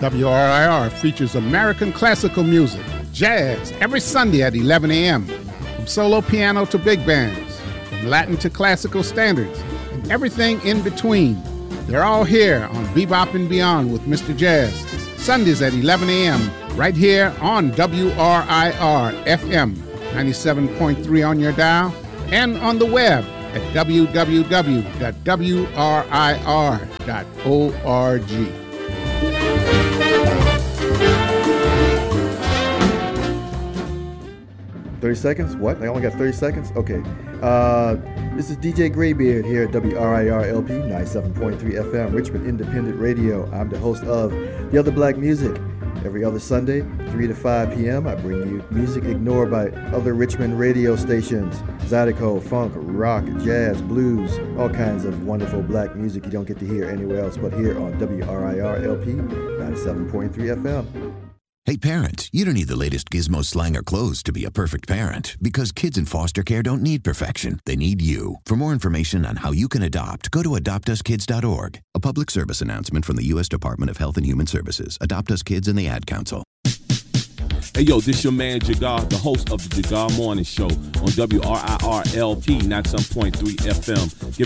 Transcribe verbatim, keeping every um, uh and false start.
W R I R features American classical music, jazz, every Sunday at eleven a.m., from solo piano to big bands, from Latin to classical standards, and everything in between. They're all here on Bebop and Beyond with Mister Jazz, Sundays at eleven a.m., right here on W R I R F M ninety-seven point three on your dial, and on the web at w w w dot w r i r dot org. thirty seconds? What? I only got thirty seconds? Okay. Uh, this is D J Graybeard here at W R I R L P ninety-seven point three F M, Richmond Independent Radio. I'm the host of The Other Black Music. Every other Sunday, three to five p.m., I bring you music ignored by other Richmond radio stations. Zydeco, funk, rock, jazz, blues, all kinds of wonderful black music you don't get to hear anywhere else but here on W R I R L P ninety-seven point three F M. Hey parents, you don't need the latest gizmo, slang, or clothes to be a perfect parent, because kids in foster care don't need perfection. They need you. For more information on how you can adopt, go to adopt us kids dot org. A public service announcement from the U S Department of Health and Human Services, Adopt Us Kids, and the Ad Council. Hey yo, this your man Jagar, the host of the Jagar Morning Show on W R I R L P ninety-seven point three F M. Give